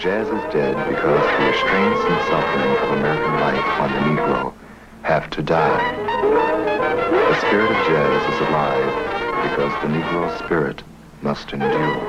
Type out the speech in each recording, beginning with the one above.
Jazz is dead because the restraints and suffering of American life on the Negro have to die. The spirit of jazz is alive because the Negro spirit must endure.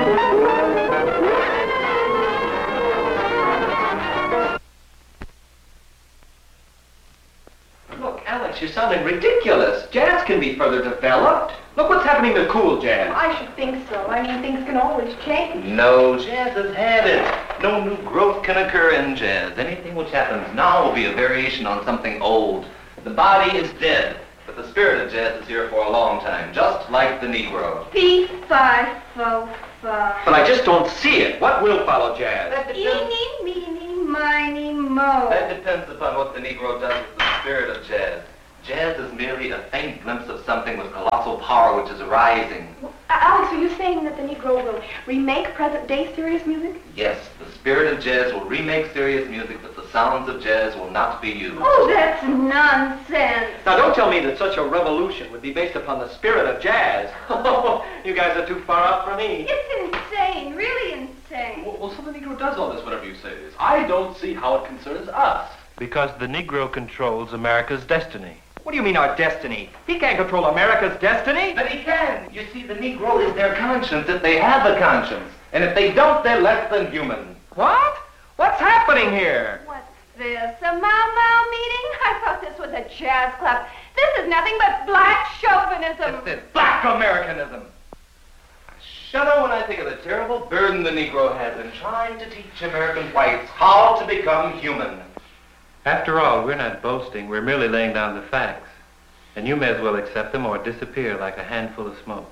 Look, Alex, you're sounding ridiculous. Jazz can be further developed. Look what's happening to cool jazz. I should think so. I mean, things can always change. No, jazz has had it. No new growth can occur in jazz. Anything which happens now will be a variation on something old. The body is dead, but the spirit of jazz is here for a long time, just like the Negro. Fee, fi, fo, fa. But I just don't see it. What will follow jazz? Eeny, meeny, miny, mo. That depends upon what the Negro does with the spirit of jazz. Jazz is merely a faint glimpse of something with colossal power which is arising. Alex, are you saying that the Negro will remake present-day serious music? Yes, the spirit of jazz will remake serious music, but the sounds of jazz will not be used. Oh, that's nonsense. Now, don't tell me that such a revolution would be based upon the spirit of jazz. You guys are too far out for me. It's insane, really insane. Well, so the Negro does all this, whatever you say it is. I don't see how it concerns us. Because the Negro controls America's destiny. What do you mean our destiny? He can't control America's destiny. But he can. You see, the Negro is their conscience if they have a conscience. And if they don't, they're less than human. What? What's happening here? What's this, a Mau meeting? I thought this was a jazz club. This is nothing but black chauvinism. This is black Americanism. I shudder when I think of the terrible burden the Negro has in trying to teach American whites how to become human. After all, we're not boasting, we're merely laying down the facts. And you may as well accept them or disappear like a handful of smoke.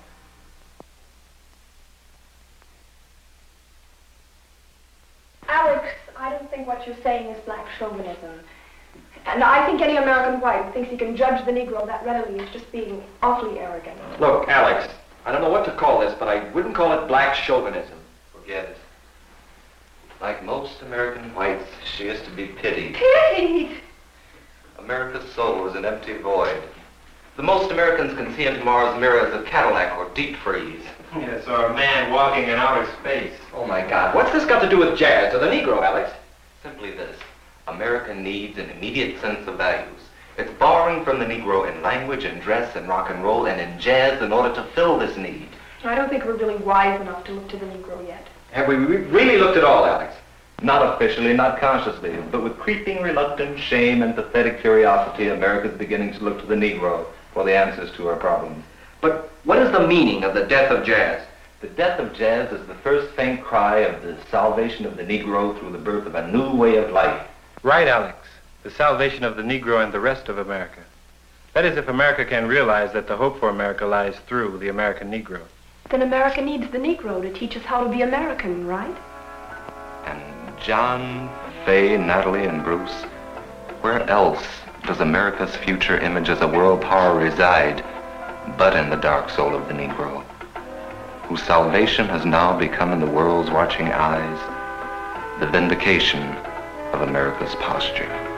Alex, I don't think what you're saying is black chauvinism. And I think any American white who thinks he can judge the Negro that readily is just being awfully arrogant. Look, Alex, I don't know what to call this, but I wouldn't call it black chauvinism. Forget it. Like most American whites, she is to be pitied. Pitied? America's soul is an empty void. The most Americans can see in tomorrow's mirror is a Cadillac or deep freeze. Yes, or a man walking in outer space. Oh, my God. What's this got to do with jazz or the Negro, Alex? Simply this. America needs an immediate sense of values. It's borrowing from the Negro in language and dress and rock and roll and in jazz in order to fill this need. I don't think we're really wise enough to look to the Negro yet. Have we really looked at all, Alex? Not officially, not consciously, but with creeping reluctance, shame, and pathetic curiosity, America's beginning to look to the Negro for the answers to her problems. But what is the meaning of the death of jazz? The death of jazz is the first faint cry of the salvation of the Negro through the birth of a new way of life. Right, Alex. The salvation of the Negro and the rest of America. That is, if America can realize that the hope for America lies through the American Negro. Then America needs the Negro to teach us how to be American, right? And John, Fay, Natalie, and Bruce, where else does America's future image as a world power reside but in the dark soul of the Negro, whose salvation has now become in the world's watching eyes the vindication of America's posture?